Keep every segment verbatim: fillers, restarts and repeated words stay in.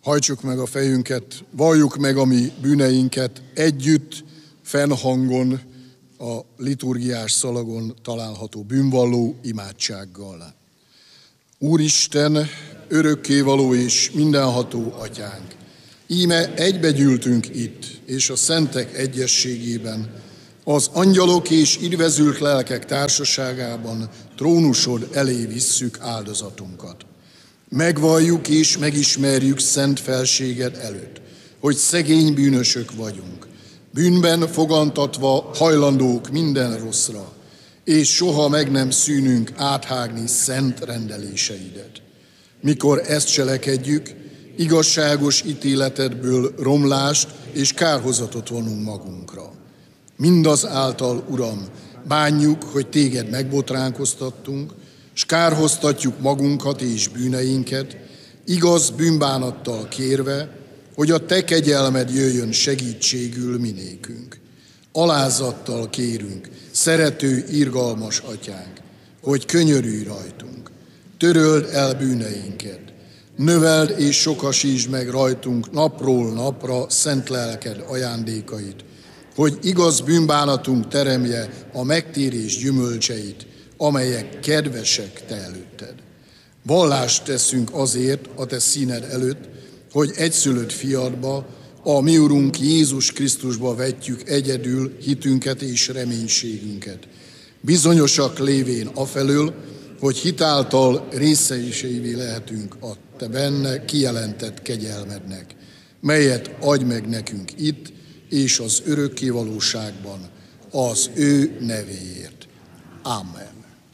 Hajtsuk meg a fejünket, valljuk meg a mi bűneinket együtt, fennhangon, a liturgiás szalagon található bűnvalló imádsággal. Úristen, örökkévaló és mindenható atyánk, íme egybegyűltünk itt, és a szentek egyességében, az angyalok és idvezült lelkek társaságában trónusod elé visszük áldozatunkat. Megvalljuk és megismerjük szent felséged előtt, hogy szegény bűnösök vagyunk, bűnben fogantatva hajlandók minden rosszra, és soha meg nem szűnünk áthágni szent rendeléseidet. Mikor ezt cselekedjük, igazságos ítéletedből romlást és kárhozatot vonunk magunkra. Mindazáltal, Uram, bánjuk, hogy téged megbotránkoztattunk, s kárhoztatjuk magunkat és bűneinket, igaz bűnbánattal kérve, hogy a te kegyelmed jöjjön segítségül minékünk. Alázattal kérünk, szerető, irgalmas atyánk, hogy könyörülj rajtunk, töröld el bűneinket, növeld és sokasítsd meg rajtunk napról napra szent lelked ajándékait, hogy igaz bűnbánatunk teremje a megtérés gyümölcseit, amelyek kedvesek te előtted. Vallást teszünk azért a te színed előtt, hogy egyszülött fiadba, a mi Urunk Jézus Krisztusba vetjük egyedül hitünket és reménységünket. Bizonyosak lévén afelől, hogy hitáltal részeseivé lehetünk a te benne kijelentett kegyelmednek, melyet adj meg nekünk itt és az örökké valóságban az ő nevéért. Amen.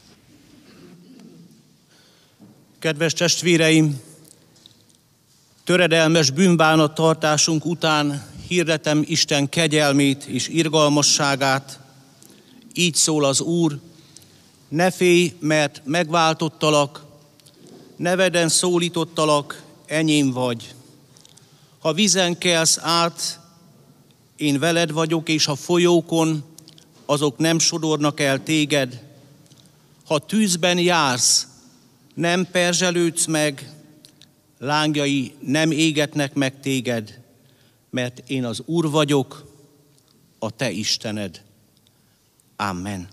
Kedves testvéreim, töredelmes bűnbánattartásunk után hirdetem Isten kegyelmét és irgalmasságát. Így szól az Úr: ne félj, mert megváltottalak, neveden szólítottalak, enyém vagy. Ha vízen kelsz át, én veled vagyok, és a folyókon, azok nem sodornak el téged. Ha tűzben jársz, nem perzselődsz meg, lángjai nem égetnek meg téged, mert én az Úr vagyok, a te Istened. Amen.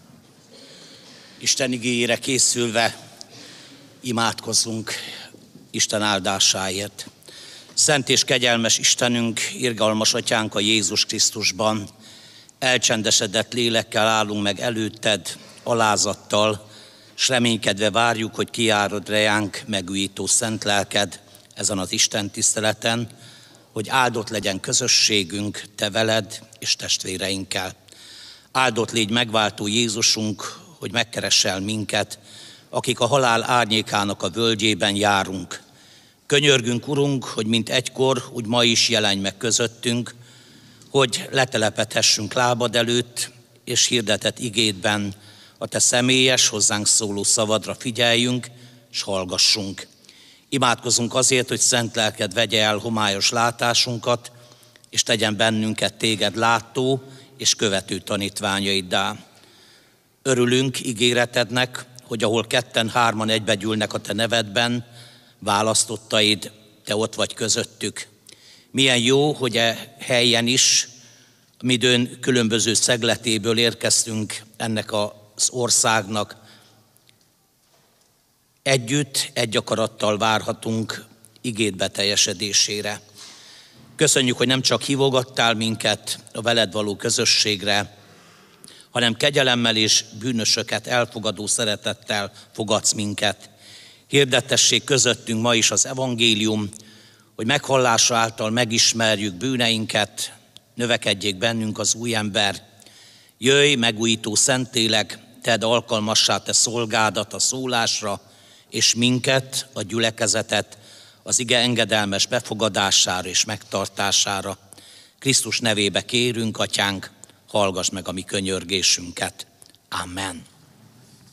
Isten igéjére készülve imádkozzunk Isten áldásáért. Szent és kegyelmes Istenünk, irgalmas atyánk a Jézus Krisztusban, elcsendesedett lélekkel állunk meg előtted, alázattal, s reménykedve várjuk, hogy kijárod rejánk megújító szent lelked ezen az Isten tiszteleten, hogy áldott legyen közösségünk te veled és testvéreinkkel. Áldott légy megváltó Jézusunk, hogy megkeressel minket, akik a halál árnyékának a völgyében járunk. Könyörgünk, Urunk, hogy mint egykor, úgy ma is jelenj meg közöttünk, hogy letelepedhessünk lábad előtt, és hirdetett igédben a te személyes, hozzánk szóló szavadra figyeljünk, s hallgassunk. Imádkozunk azért, hogy szent lelked vegye el homályos látásunkat, és tegyen bennünket téged látó és követő tanítványaiddá. Örülünk ígéretednek, hogy ahol ketten-hárman egybegyűlnek a te nevedben, választottaid, te ott vagy közöttük. Milyen jó, hogy e helyen is, midőn különböző szegletéből érkeztünk ennek az országnak, együtt, egy akarattal várhatunk igéd beteljesedésére. Köszönjük, hogy nem csak hívogattál minket a veled való közösségre, hanem kegyelemmel és bűnösöket elfogadó szeretettel fogadsz minket. Hirdettessék közöttünk ma is az evangélium, hogy meghallása által megismerjük bűneinket, növekedjék bennünk az új ember. Jöjj, megújító Szentlélek, tedd alkalmassá te szolgádat a szólásra, és minket, a gyülekezetet, az ige engedelmes befogadására és megtartására. Krisztus nevébe kérünk, Atyánk, hallgass meg a mi könyörgésünket. Amen.